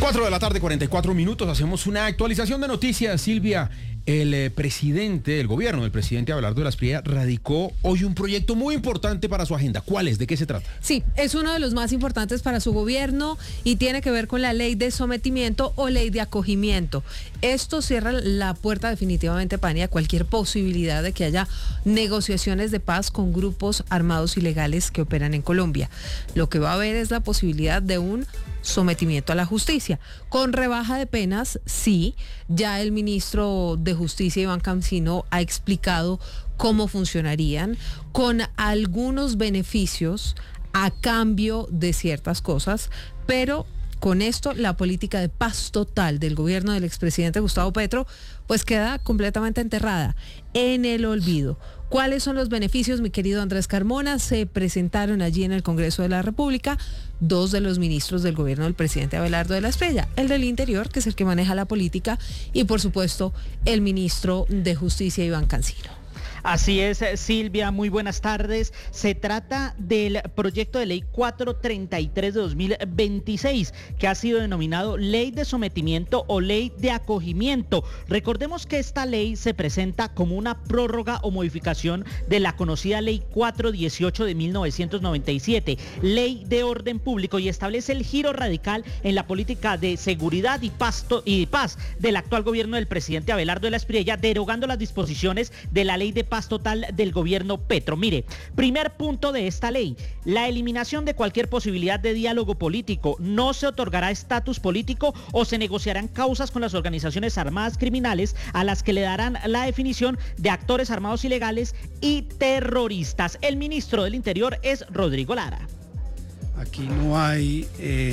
4 de la tarde, 44 minutos. Hacemos una actualización de noticias. Silvia, el gobierno del presidente Abelardo de la Espriella radicó hoy un proyecto muy importante para su agenda. ¿Cuál es? ¿De qué se trata? Sí, es uno de los más importantes para su gobierno y tiene que ver con la ley de sometimiento o ley de acogimiento. Esto cierra la puerta definitivamente, Pani, a cualquier posibilidad de que haya negociaciones de paz con grupos armados ilegales que operan en Colombia. Lo que va a haber es la posibilidad de un sometimiento a la justicia. Con rebaja de penas, sí. Ya el ministro de Justicia, Iván Cancino, ha explicado cómo funcionarían, con algunos beneficios a cambio de ciertas cosas, pero con esto la política de paz total del gobierno del expresidente Gustavo Petro pues queda completamente enterrada en el olvido. ¿Cuáles son los beneficios, mi querido Andrés Carmona? Se presentaron allí en el Congreso de la República dos de los ministros del gobierno del presidente Abelardo de la Espriella, el del Interior, que es el que maneja la política, y por supuesto el ministro de Justicia, Iván Cancino. Así es, Silvia, muy buenas tardes. Se trata del proyecto de ley 433 de 2026, que ha sido denominado Ley de Sometimiento o Ley de Acogimiento. Recordemos que esta ley se presenta como una prórroga o modificación de la conocida Ley 418 de 1997, Ley de Orden Público, y establece el giro radical en la política de seguridad y paz del actual gobierno del presidente Abelardo de la Espriella, derogando las disposiciones de la Ley de Paz Total del gobierno Petro. Mire, primer punto de esta ley: la eliminación de cualquier posibilidad de diálogo político. No se otorgará estatus político o se negociarán causas con las organizaciones armadas criminales, a las que le darán la definición de actores armados ilegales y terroristas. El ministro del Interior es Rodrigo Lara. Aquí no hay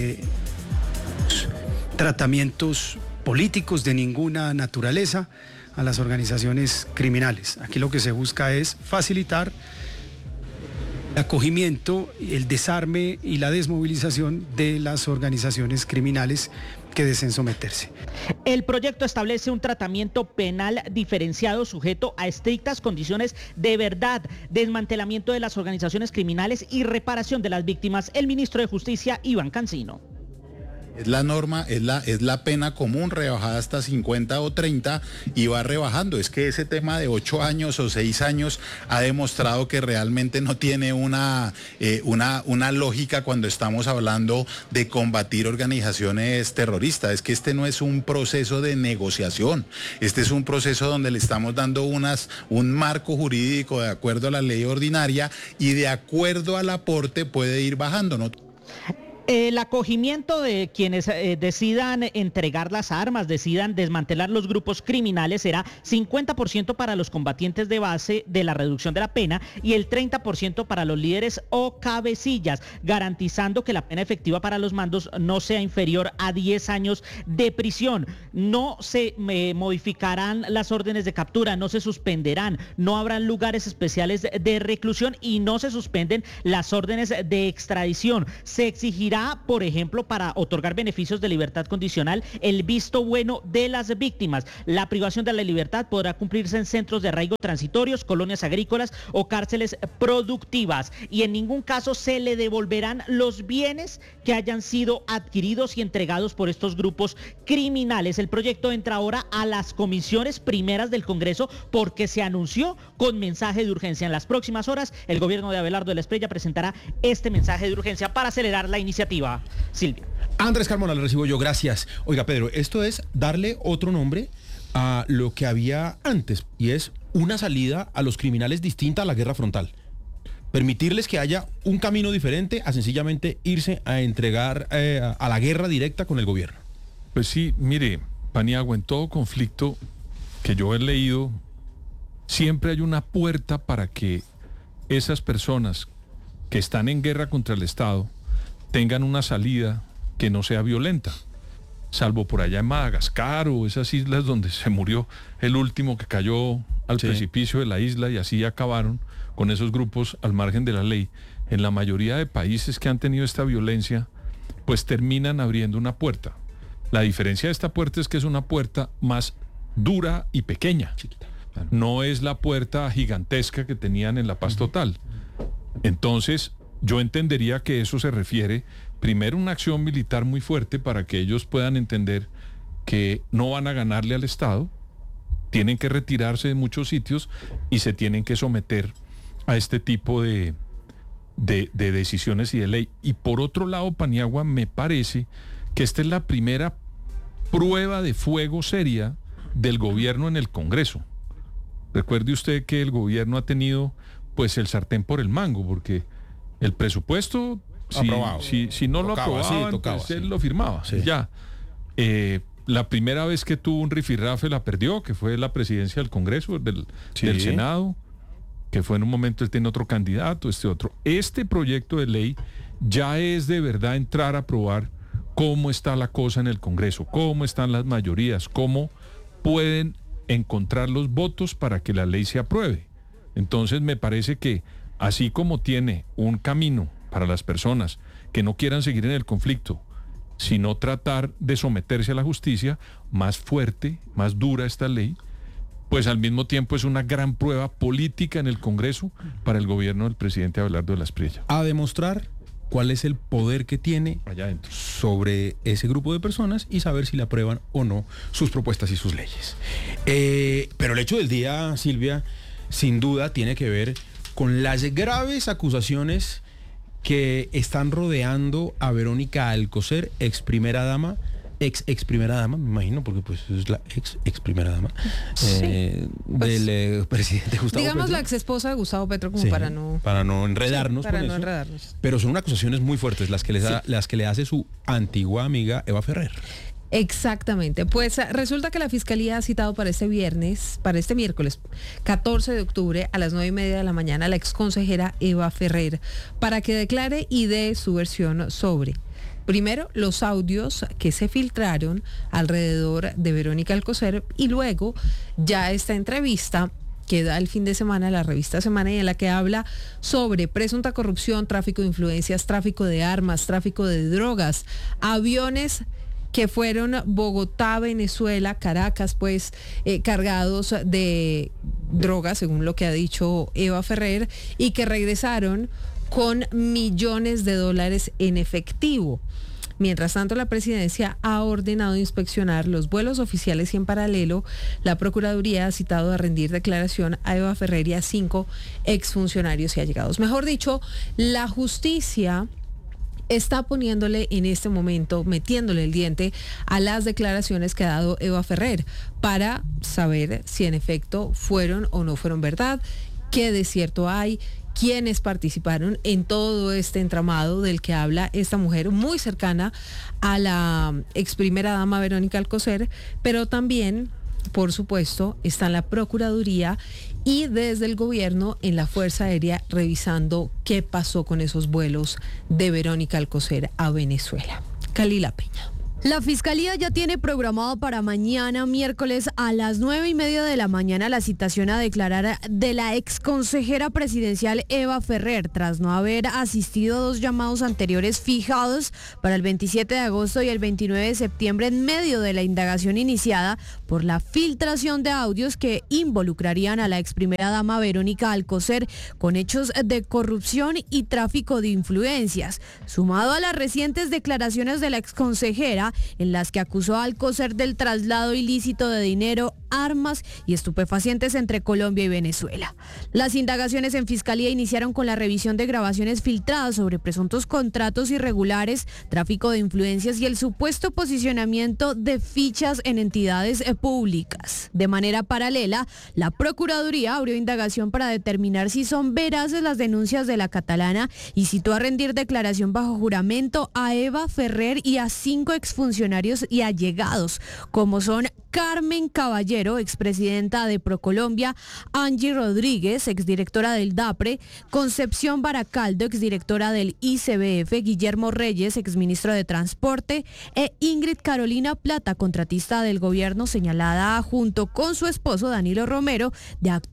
tratamientos políticos de ninguna naturaleza a las organizaciones criminales. Aquí lo que se busca es facilitar el acogimiento, el desarme y la desmovilización de las organizaciones criminales que deseen someterse. El proyecto establece un tratamiento penal diferenciado sujeto a estrictas condiciones de verdad, desmantelamiento de las organizaciones criminales y reparación de las víctimas. El ministro de Justicia, Iván Cancino. Es la norma, es la pena común rebajada hasta 50 o 30 y va rebajando. Es que ese tema de 8 años o 6 años ha demostrado que realmente no tiene una lógica cuando estamos hablando de combatir organizaciones terroristas. Es que este no es un proceso de negociación. Este es un proceso donde le estamos dando un marco jurídico de acuerdo a la ley ordinaria y de acuerdo al aporte puede ir bajando, ¿no? El acogimiento de quienes decidan entregar las armas, decidan desmantelar los grupos criminales, será 50% para los combatientes de base de la reducción de la pena y el 30% para los líderes o cabecillas, garantizando que la pena efectiva para los mandos no sea inferior a 10 años de prisión. No se modificarán las órdenes de captura, no se suspenderán, no habrán lugares especiales de reclusión y no se suspenden las órdenes de extradición. Se exigirá, por ejemplo, para otorgar beneficios de libertad condicional, el visto bueno de las víctimas. La privación de la libertad podrá cumplirse en centros de arraigo transitorios, colonias agrícolas o cárceles productivas, y en ningún caso se le devolverán los bienes que hayan sido adquiridos y entregados por estos grupos criminales. El proyecto entra ahora a las comisiones primeras del Congreso porque se anunció con mensaje de urgencia. En las próximas horas, el gobierno de Abelardo de la Espriella presentará este mensaje de urgencia para acelerar la iniciativa. Silvia. Andrés Carmona, le recibo yo, gracias. Oiga, Pedro, esto es darle otro nombre a lo que había antes, y es una salida a los criminales distinta a la guerra frontal. Permitirles que haya un camino diferente a sencillamente irse a entregar a la guerra directa con el gobierno. Pues sí, mire, Paniagua, en todo conflicto que yo he leído, siempre hay una puerta para que esas personas que están en guerra contra el Estado tengan una salida que no sea violenta, salvo por allá en Madagascar o esas islas donde se murió el último que cayó al precipicio de la isla, y así acabaron con esos grupos al margen de la ley. En la mayoría de países que han tenido esta violencia, pues terminan abriendo una puerta. La diferencia de esta puerta es que es una puerta más dura y pequeña. Chiquita. Claro. No es la puerta gigantesca que tenían en la paz total. Entonces, yo entendería que eso se refiere primero una acción militar muy fuerte para que ellos puedan entender que no van a ganarle al Estado, tienen que retirarse de muchos sitios y se tienen que someter a este tipo de decisiones y de ley. Y por otro lado, Paniagua, me parece que esta es la primera prueba de fuego seria del gobierno en el Congreso. Recuerde usted que el gobierno ha tenido pues el sartén por el mango, porque el presupuesto, si no lo aprobaban, pues él lo firmaba. Sí. Ya. La primera vez que tuvo un rifirrafe la perdió, que fue la presidencia del Congreso, del Senado, que fue en un momento él tiene otro candidato, otro. Este proyecto de ley ya es de verdad entrar a probar cómo está la cosa en el Congreso, cómo están las mayorías, cómo pueden encontrar los votos para que la ley se apruebe. Entonces me parece que así como tiene un camino para las personas que no quieran seguir en el conflicto, sino tratar de someterse a la justicia, más fuerte, más dura esta ley, pues al mismo tiempo es una gran prueba política en el Congreso para el gobierno del presidente Abelardo de la Espriella. A demostrar cuál es el poder que tiene Allá adentro sobre ese grupo de personas y saber si le aprueban o no sus propuestas y sus leyes. Pero el hecho del día, Silvia, sin duda tiene que ver con las graves acusaciones que están rodeando a Verónica Alcocer, ex primera dama, me imagino, porque pues es la ex primera dama del presidente Gustavo digamos Petro. La ex esposa de Gustavo Petro, como Sí, para no enredarnos para con no eso. enredarnos. Pero son acusaciones muy fuertes las que le hace su antigua amiga Eva Ferrer. Exactamente, pues resulta que la Fiscalía ha citado para este miércoles 14 de octubre a las 9:30 de la mañana a la exconsejera Eva Ferrer para que declare y dé su versión sobre, primero, los audios que se filtraron alrededor de Verónica Alcocer y luego ya esta entrevista que da el fin de semana la revista Semana y en la que habla sobre presunta corrupción, tráfico de influencias, tráfico de armas, tráfico de drogas, aviones que fueron Bogotá, Venezuela, Caracas, pues cargados de drogas, según lo que ha dicho Eva Ferrer, y que regresaron con millones de dólares en efectivo. Mientras tanto, la presidencia ha ordenado inspeccionar los vuelos oficiales y en paralelo, la Procuraduría ha citado a rendir declaración a Eva Ferrer y a 5 exfuncionarios y allegados. Mejor dicho, la justicia está poniéndole en este momento, metiéndole el diente a las declaraciones que ha dado Eva Ferrer para saber si en efecto fueron o no fueron verdad, qué de cierto hay, quiénes participaron en todo este entramado del que habla esta mujer muy cercana a la ex primera dama Verónica Alcocer, pero también, por supuesto, está en la Procuraduría y desde el gobierno en la Fuerza Aérea revisando qué pasó con esos vuelos de Verónica Alcocer a Venezuela. Kalila Peña. La Fiscalía ya tiene programado para mañana, miércoles, a las 9:30 de la mañana, la citación a declarar de la exconsejera presidencial Eva Ferrer, tras no haber asistido a 2 llamados anteriores fijados para el 27 de agosto y el 29 de septiembre en medio de la indagación iniciada por la filtración de audios que involucrarían a la ex primera dama Verónica Alcocer con hechos de corrupción y tráfico de influencias, sumado a las recientes declaraciones de la exconsejera en las que acusó a Alcocer del traslado ilícito de dinero, armas y estupefacientes entre Colombia y Venezuela. Las indagaciones en Fiscalía iniciaron con la revisión de grabaciones filtradas sobre presuntos contratos irregulares, tráfico de influencias y el supuesto posicionamiento de fichas en entidades públicas. De manera paralela, la Procuraduría abrió indagación para determinar si son veraces las denuncias de la catalana y citó a rendir declaración bajo juramento a Eva Ferrer y a 5 exfuncionarios y allegados, como son Carmen Caballero, expresidenta de Procolombia, Angie Rodríguez, exdirectora del DAPRE, Concepción Baracaldo, exdirectora del ICBF, Guillermo Reyes, exministro de Transporte, e Ingrid Carolina Plata, contratista del gobierno, señalada junto con su esposo Danilo Romero de actuar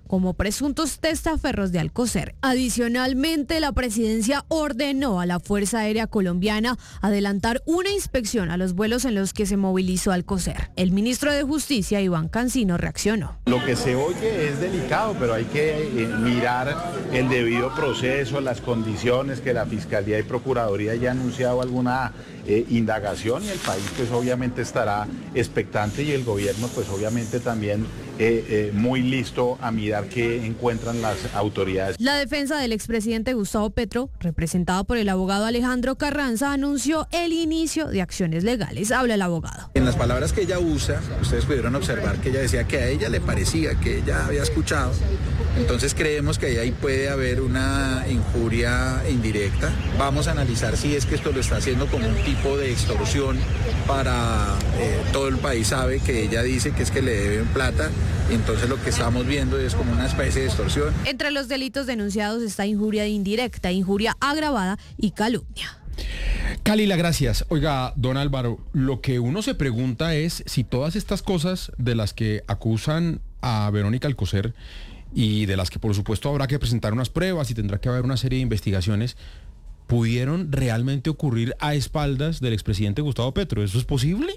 como presuntos testaferros de Alcocer. Adicionalmente, la presidencia ordenó a la Fuerza Aérea Colombiana adelantar una inspección a los vuelos en los que se movilizó Alcocer. El ministro de Justicia, Iván Cancino, reaccionó. Lo que se oye es delicado, pero hay que mirar el debido proceso, las condiciones, que la Fiscalía y Procuraduría ya han anunciado alguna indagación, y el país pues obviamente estará expectante, y el gobierno pues obviamente también muy listo a mirar qué encuentran las autoridades. La defensa del expresidente Gustavo Petro, representada por el abogado Alejandro Carranza, anunció el inicio de acciones legales. Habla el abogado. En las palabras que ella usa, ustedes pudieron observar que ella decía que a ella le parecía, que ella había escuchado. Entonces creemos que ahí puede haber una injuria indirecta. Vamos a analizar si es que esto lo está haciendo como un tipo de extorsión para todo el país. Sabe que ella dice que es que le deben plata, y entonces lo que estamos viendo es como una especie de extorsión. Entre los delitos denunciados está injuria indirecta, injuria agravada y calumnia. Calila, gracias. Oiga, don Álvaro, lo que uno se pregunta es si todas estas cosas de las que acusan a Verónica Alcocer, y de las que por supuesto habrá que presentar unas pruebas y tendrá que haber una serie de investigaciones, pudieron realmente ocurrir a espaldas del expresidente Gustavo Petro. ¿Eso es posible?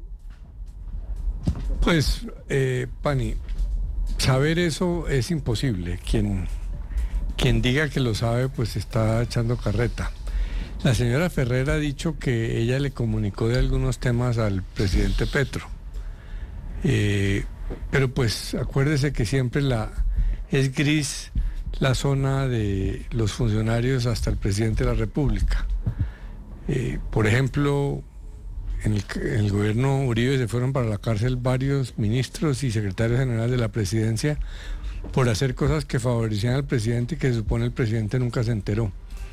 Pues, Pani, saber eso es imposible. Quien diga que lo sabe, pues está echando carreta. La señora Ferrer ha dicho que ella le comunicó de algunos temas al presidente Petro. Pero pues acuérdese que siempre es gris la zona de los funcionarios hasta el presidente de la República. Por ejemplo, en el gobierno Uribe se fueron para la cárcel varios ministros y secretarios generales de la presidencia por hacer cosas que favorecían al presidente y que se supone el presidente nunca se enteró.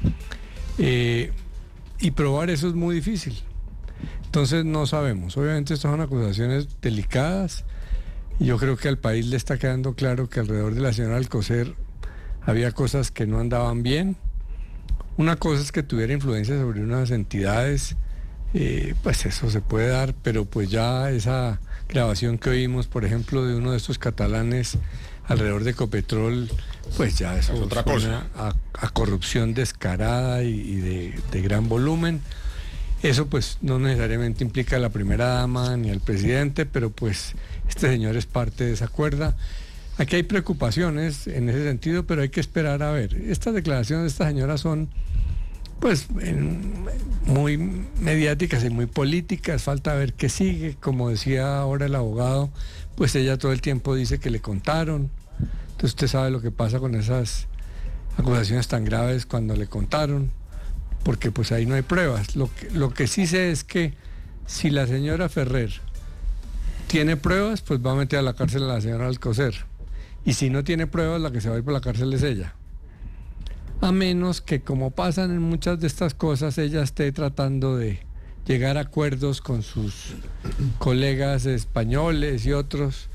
Y probar eso es muy difícil. Entonces no sabemos. Obviamente estas son acusaciones delicadas. Y yo creo que al país le está quedando claro que alrededor de la señora Alcocer había cosas que no andaban bien. Una cosa es que tuviera influencia sobre unas entidades, pues eso se puede dar, pero pues ya esa grabación que oímos, por ejemplo, de uno de estos catalanes alrededor de Ecopetrol, pues ya eso es otra cosa. A corrupción descarada y de gran volumen. Eso pues no necesariamente implica a la primera dama ni al presidente, pero pues este señor es parte de esa cuerda. Aquí hay preocupaciones en ese sentido, pero hay que esperar a ver. Estas declaraciones de esta señora son pues muy mediáticas y muy políticas, falta ver qué sigue. Como decía ahora el abogado, pues ella todo el tiempo dice que le contaron. Entonces usted sabe lo que pasa con esas acusaciones tan graves cuando le contaron, porque pues ahí no hay pruebas. Lo que sí sé es que si la señora Ferrer tiene pruebas, pues va a meter a la cárcel a la señora Alcocer. Y si no tiene pruebas, la que se va a ir por la cárcel es ella. A menos que, como pasan en muchas de estas cosas, ella esté tratando de llegar a acuerdos con sus colegas españoles y otros.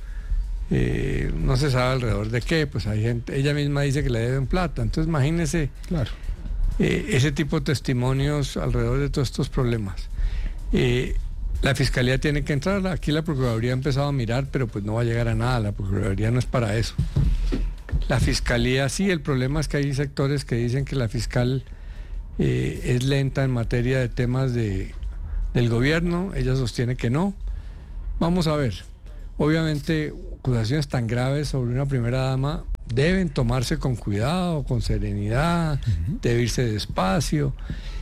No se sabe alrededor de qué, pues hay gente, ella misma dice que le deben plata. Entonces imagínese, claro, ese tipo de testimonios alrededor de todos estos problemas. La Fiscalía tiene que entrar, aquí la Procuraduría ha empezado a mirar, pero pues no va a llegar a nada, la Procuraduría no es para eso. La Fiscalía sí, el problema es que hay sectores que dicen que la fiscal es lenta en materia de temas del gobierno, ella sostiene que no. Vamos a ver, obviamente acusaciones tan graves sobre una primera dama deben tomarse con cuidado, con serenidad, debe irse despacio.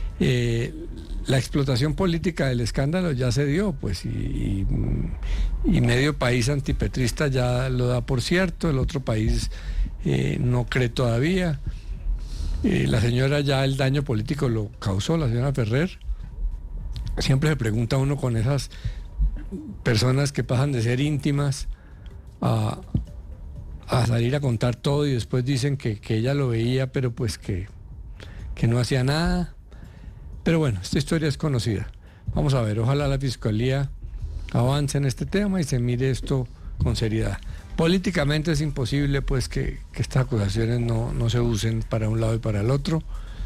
La explotación política del escándalo ya se dio, pues, y medio país antipetrista ya lo da por cierto, el otro país no cree todavía. La señora ya el daño político lo causó, la señora Ferrer. Siempre se pregunta uno con esas personas que pasan de ser íntimas a salir a contar todo y después dicen que ella lo veía, pero pues que no hacía nada. Pero bueno, esta historia es conocida. Vamos a ver, ojalá la Fiscalía avance en este tema y se mire esto con seriedad. Políticamente es imposible pues que estas acusaciones no se usen para un lado y para el otro.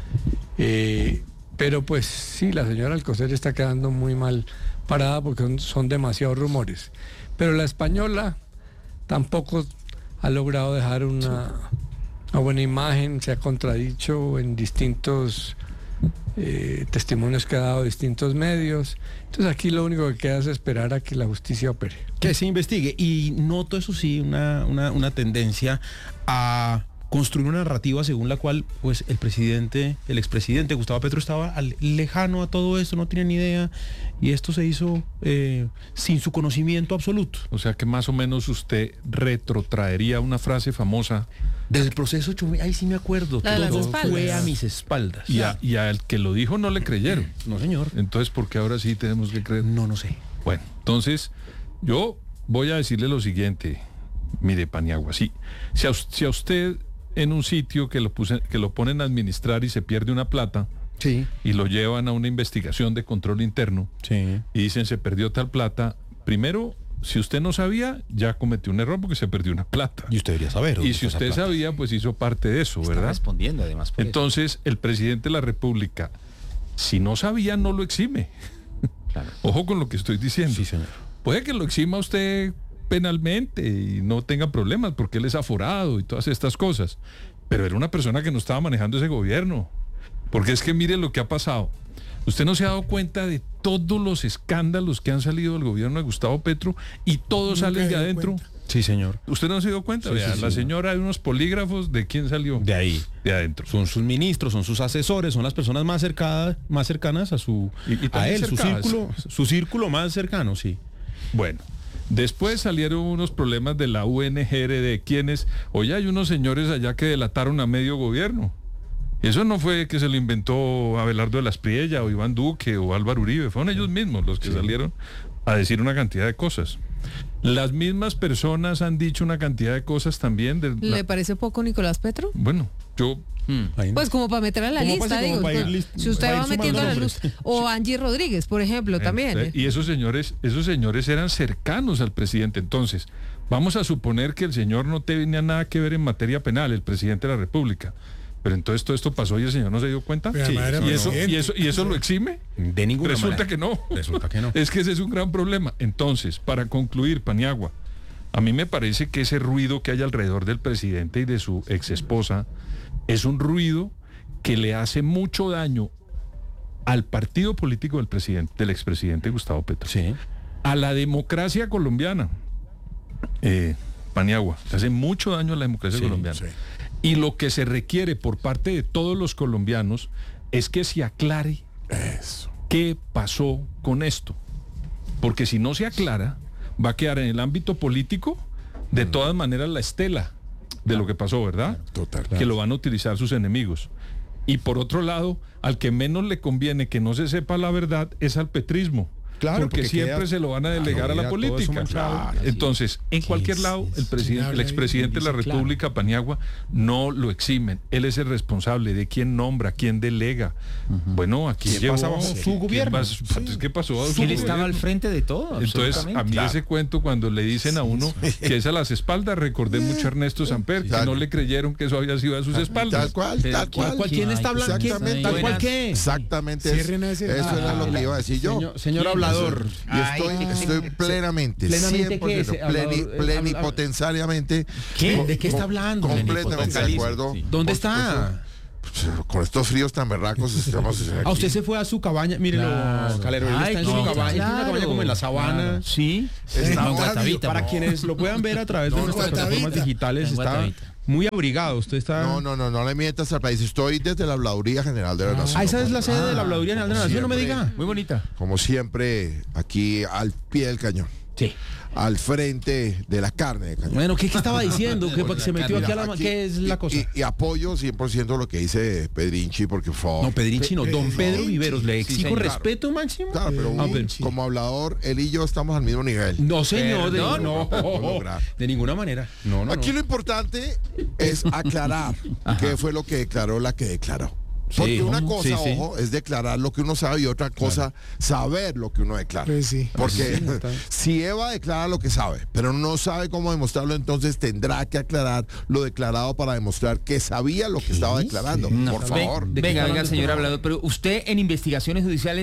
Pero pues sí, la señora Alcocer está quedando muy mal parada porque son demasiados rumores. Pero la española tampoco ha logrado dejar una buena imagen, se ha contradicho en distintos testimonios que ha dado distintos medios. Entonces aquí lo único que queda es esperar a que la justicia opere. Que se investigue. Y noto, eso sí, una tendencia a construir una narrativa según la cual pues el expresidente Gustavo Petro estaba lejano a todo esto, no tenía ni idea, y esto se hizo sin su conocimiento absoluto. O sea que más o menos usted retrotraería una frase famosa. Del proceso, ahí sí me acuerdo, La de las todo espaldas. fue a mis espaldas. Y al que lo dijo no le creyeron. No, señor. Entonces, ¿por qué ahora sí tenemos que creer? No sé. Bueno, entonces yo voy a decirle lo siguiente. Mire, Paniagua, si a usted en un sitio que lo ponen a administrar y se pierde una plata, Sí. y lo llevan a una investigación de control interno, Sí. y dicen se perdió tal plata, primero, si usted no sabía, ya cometió un error porque se perdió una plata. Y usted debería saber. Y si usted sabía, pues hizo parte de eso, Está ¿verdad? respondiendo además por eso. Entonces, el presidente de la República, si no sabía, no lo exime. Claro. Ojo con lo que estoy diciendo. Sí, señor. Puede que lo exima usted penalmente y no tenga problemas porque él es aforado y todas estas cosas. Pero era una persona que no estaba manejando ese gobierno. Porque es que mire lo que ha pasado. Usted no se ha dado cuenta de todos los escándalos que han salido del gobierno de Gustavo Petro y todos salen de adentro. Sí, señor. ¿Usted no se dio cuenta? Sí, Vea, sí, la sí. señora de unos polígrafos, ¿de quién salió? De ahí. De adentro. Son sus ministros, son sus asesores, son las personas más cercanas a Y a también él, cercanas. su círculo más cercano, sí. Bueno, después salieron unos problemas de la UNGRD, quienes, oye, hay unos señores allá que delataron a medio gobierno. Eso no fue que se lo inventó Abelardo de las Priella o Iván Duque o Álvaro Uribe, fueron ellos mismos los que salieron a decir una cantidad de cosas. Las mismas personas han dicho una cantidad de cosas también. ¿Le parece poco Nicolás Petro? Bueno, yo... Ahí no. Pues como para meter a la Como lista, para- como digo. para ir Pues, list- si usted para va ir metiendo a la sumando luz. nombres. O Angie Rodríguez, por ejemplo, también. Y esos señores eran cercanos al presidente. Entonces, vamos a suponer que el señor no tenía nada que ver en materia penal, el presidente de la República. Pero entonces todo esto pasó y el señor no se dio cuenta. Pero Sí. además era ¿Y eso lo exime? De ninguna Resulta manera. que no. Resulta que no. Es que ese es un gran problema. Entonces, para concluir, Paniagua, a mí me parece que ese ruido que hay alrededor del presidente y de su ex esposa es un ruido que le hace mucho daño al partido político del expresidente Gustavo Petro, Sí. a la democracia colombiana. Paniagua, le hace mucho daño a la democracia colombiana. sí. Y lo que se requiere por parte de todos los colombianos es que se aclare qué pasó con esto. Porque si no se aclara, va a quedar en el ámbito político de todas maneras la estela de lo que pasó, ¿verdad? Total. Que lo van a utilizar sus enemigos. Y por otro lado, al que menos le conviene que no se sepa la verdad es al petrismo. Claro, porque porque siempre queda- se lo van a delegar a la queda todo eso política. manchado. Entonces, en cualquier lado, el expresidente de la República, Paniagua, no lo eximen. Él es el responsable de quién nombra, quién delega. Bueno, aquí ¿Quién llevó pasa bajo su ¿quién gobierno? más- ¿Qué pasó? bajo su Él estaba gobierno? al frente de todo. Entonces, a mí absolutamente. ese cuento cuando le dicen a uno que es a las espaldas, recordé mucho a Ernesto Samper, que no le creyeron que eso había sido a sus espaldas. Tal cual, tal cual. ¿Quién está hablando? ¿Quién? Exactamente. ¿Tal cual qué? Exactamente. Cierren ese- Eso era lo que iba a decir yo. Señor hablador. Y estoy plenamente, ¿Plenamente qué es, 100%, hablador? plenipotenciariamente. ¿Qué? ¿De qué está hablando? Completamente de acuerdo. Sí. ¿Dónde está? Con estos fríos tan berracos estamos aquí. Ah, usted se fue a su cabaña. Mírenlo, Calero. Él está en su cabaña. Tiene una cabaña como en la sabana. Sí. Estamos- Para quienes lo puedan ver a través de nuestras plataformas digitales, En está Guatavita. muy abrigado. Usted está... No le mientas al país. Estoy desde la Habladuría General de la Nación. Ah, esa es la sede de la Habladuría General de la Nación, no me diga. Muy bonita. Como siempre, aquí al pie del cañón. Sí. Al frente de la carne de cañón. Bueno, ¿qué estaba diciendo? ¿Que se metió aquí a la... ¿Qué es la cosa? Y apoyo 100% lo que dice Pedrinchi, porque por favor. No, Pedrinchi no, don Pedro Viveros. Le exijo señor. respeto máximo. Claro, pero Ah, pero- como hablador, él y yo estamos al mismo nivel. No, señor. No, no lograr. De ninguna manera. No, no, Aquí no. lo importante es aclarar qué fue lo que declaró la que declaró. Porque una cosa, sí, sí. ojo, es declarar lo que uno sabe y otra cosa, saber lo que uno declara. Pues sí. Porque si Eva declara lo que sabe, pero no sabe cómo demostrarlo, entonces tendrá que aclarar lo declarado para demostrar que sabía lo que estaba declarando. Por favor. Venga, señor hablador, pero usted en investigaciones judiciales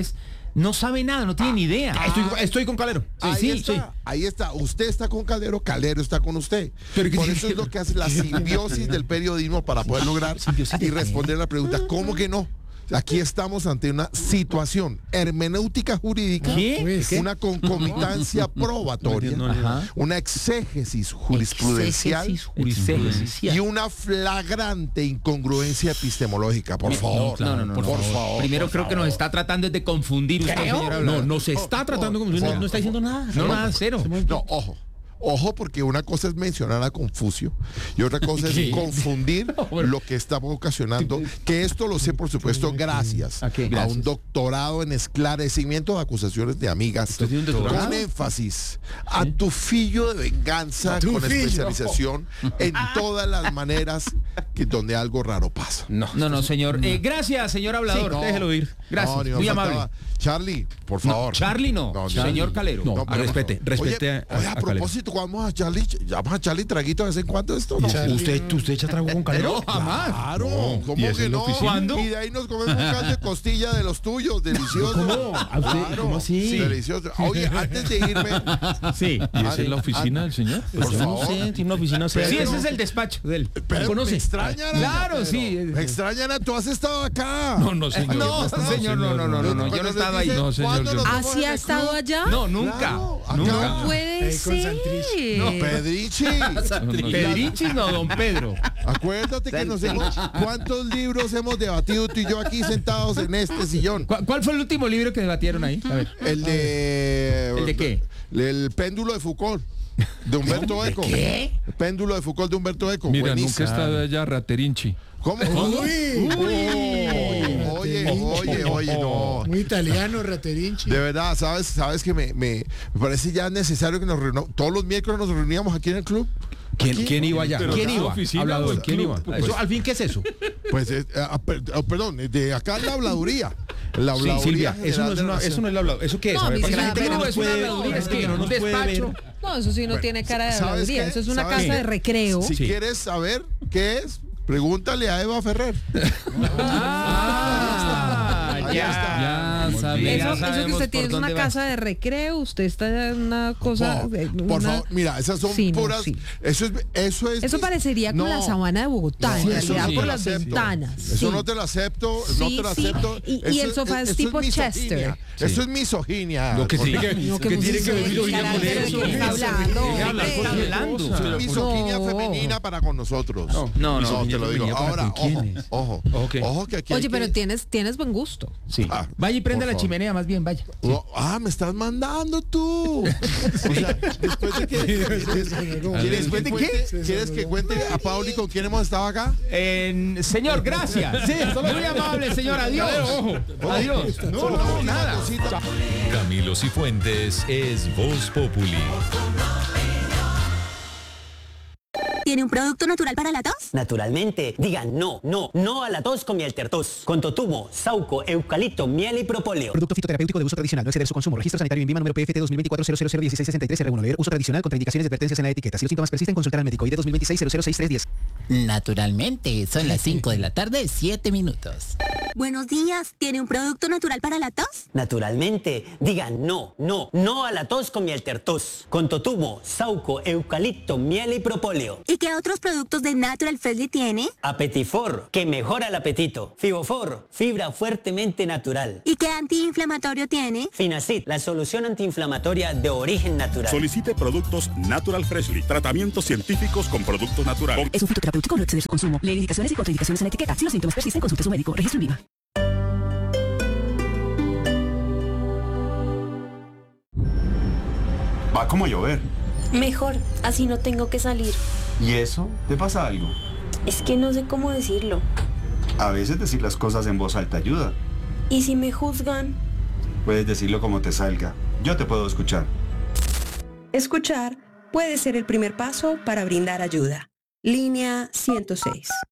No sabe nada, no tiene ni idea. Estoy con Calero. Ahí está. Usted está con Calero, Calero está con usted. Pero por eso es lo que hace la simbiosis del periodismo para poder lograr y responder la pregunta, ¿cómo que no? Aquí estamos ante una situación hermenéutica jurídica, una concomitancia probatoria, una exégesis jurisprudencial y una flagrante incongruencia epistemológica. Por favor. Por favor. Primero creo que nos está tratando de confundir usted, señor Hablador. No se está tratando como no está diciendo nada. Nada, cero. No, ojo, porque una cosa es mencionar a Confucio y otra cosa es confundir lo que está ocasionando, que esto lo sé, por supuesto, gracias a un doctorado en esclarecimiento de acusaciones de amigas, con énfasis a tufillo de venganza, con especialización en todas las maneras donde algo raro pasa. No, señor. Gracias, señor Hablador. Déjelo ir. Gracias, muy amable. Charlie, por favor. Charlie no, señor Calero. Respete a propósito, vamos a Charlie traguito de vez en cuando esto. No. ¿Usted echa trago con Calero? No, jamás. Claro, ¿cómo que no? ¿Cuándo? Y de ahí nos comemos un caldo de costilla de los tuyos, delicioso. ¿Cómo así? Delicioso. Oye, antes de irme. Sí. ¿Y esa es la oficina del señor? Por favor. Tiene una oficina. Sí, ese es el despacho de él. Pero me extrañan. Claro, sí. Me extrañan. Tú has estado acá. No, señor. No, yo no estaba ahí. No, señor. ¿Así ha estado allá? No, nunca. No puede ser. No, Pedrichi. Pedrichi no, don Pedro. Acuérdate que ¿cuántos libros hemos debatido tú y yo aquí sentados en este sillón? ¿Cuál fue el último libro que debatieron ahí? A ver. ¿El de qué? El péndulo de Foucault. De Humberto Eco. ¿Qué? El péndulo de Foucault de Humberto Eco. Mira, buenísimo. nunca he estado allá, Raterinchi. ¿Cómo? Oye, no. Muy italiano, Raterinchi. De verdad, sabes que me parece ya necesario que nos reunamos. Todos los miércoles nos reuníamos aquí en el club. ¿Quién iba allá? Pero ¿Quién cada iba? oficina Hablador, o el ¿quién club? iba? Eso, ¿al fin qué es eso? Pues, perdón, de acá la habladuría. La Sí, habladuría. Silvia, eso no es el hablador. ¿Eso qué es? No, A ver, mi para que la Silvia, gente que no no nos es una puede habladuría, es que no nos puede ver. No, eso sí no tiene cara de ¿sabes habladuría. qué? Eso es una ¿Sabes casa qué? de recreo. Si quieres saber qué es, pregúntale a Eva Ferrer. Ya sabemos. Eso que usted tiene es una casa de recreo, usted está en una cosa. Por favor, mira, esas son puras. Sí. Eso parecería como la sabana de Bogotá, en realidad, por las ventanas. Eso no te lo acepto, no te lo acepto. Y el sofá es tipo Chester. Eso es misoginia. Lo que sí. ¿Qué tiene que ver misoginia con eso? ¿Qué está hablando? Eso es misoginia femenina para con nosotros. No, te lo digo. Ahora, ojo que aquí. Oye, pero tienes buen gusto. Sí. Vaya y prenda la chimenea, más bien, vaya. Me estás mandando tú. O sea, después de que ¿Quieres que cuente a Pauli con quién hemos estado acá? Señor, gracias. Sí, muy amable, señor. Adiós. Adiós. No, nada. Camilo Cifuentes es Voz Populi. ¿Tiene un producto natural para la tos? Naturalmente. Digan no a la tos con miel tertos. Con totumo, sauco, eucalipto, miel y propóleo. Producto fitoterapéutico de uso tradicional. No exceder su consumo. Registro sanitario INVIMA número PFT 2024-001663-R1. Leer uso tradicional. Contraindicaciones y advertencias en la etiqueta. Si los síntomas persisten, consultar al médico. ID 2026-006310. Naturalmente. Son las 5 de la tarde, 7 minutos. Buenos días. ¿Tiene un producto natural para la tos? Naturalmente. Digan no a la tos con miel tertos. Con totumo, sauco, eucalipto, miel y propóleo. ¿Y qué otros productos de Natural Freshly tiene? Apetifor, que mejora el apetito. Fibofor, fibra fuertemente natural. ¿Y qué antiinflamatorio tiene? Finacid, la solución antiinflamatoria de origen natural. Solicite productos Natural Freshly, tratamientos científicos con productos naturales. Es un fitoterapéutico, no exceder su consumo. Lee indicaciones y contraindicaciones en la etiqueta. Si los síntomas persisten, consulte a su médico. Registro INVIMA. Va como a llover. Mejor, así no tengo que salir. ¿Y eso? ¿Te pasa algo? Es que no sé cómo decirlo. A veces decir las cosas en voz alta ayuda. ¿Y si me juzgan? Puedes decirlo como te salga. Yo te puedo escuchar. Escuchar puede ser el primer paso para brindar ayuda. Línea 106.